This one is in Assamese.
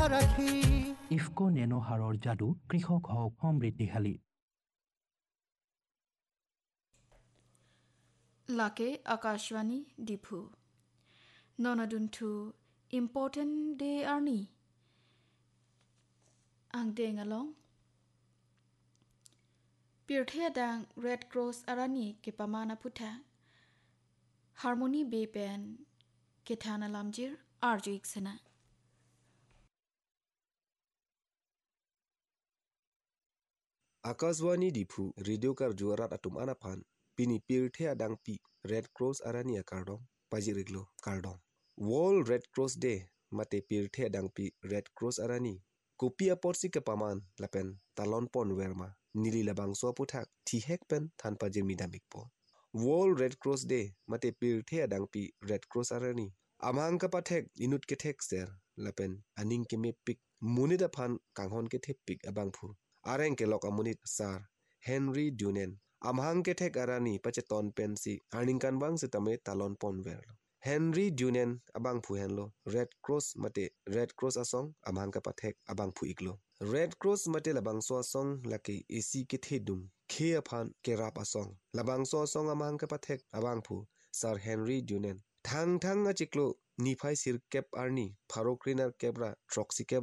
রাখি ইফকো নেনো হাৰৰ যাদু কৃষক হওক সমৃদ্ধিশালী লাকে আকাশবাণী ডিফু ননদুনথু ইম্পৰ্টেণ্ট ডে আৰ্নি আং দেঙালং পিৰথেয়াদাং ৰেড ক্ৰছ আৰানি কেপামানা পুথা হাৰমনি বে PAN কেথানা লামজিৰ Arju ইকসেনা Akaswani dipu radio karju arat atum anapan pini pirthe adang pi Red Cross arani akardong pajiriglo kardong. World Red Cross Day mate pirthe adang pi Red Cross arani kopi aporsi ke paman lapen talon pon werma nili labang so puthak thihek pen than pajir midamik po. World Red Cross Day mate pirthe adang pi Red Cross arani amang ka pathek inut ke thek ser lapen aning ke me pik munida phan kanghon ke thep pik abang phu. Areng ke lok amunit sar Henry Dunen amhang ke thek arani pacheton pensi arningkan bang setame talon pon verlo Henry Dunen abang phu henlo Red Cross mate Red Cross asong amhang ka pathek abang phu iglo Red Cross mate labang so asong laki AC ke thedum khe aphan ke rap asong labang so asong amhang ka pathek abang phu Sir Henry Dunen thang achiklo nifai sir kep arni pharokrinar kebra troxy keb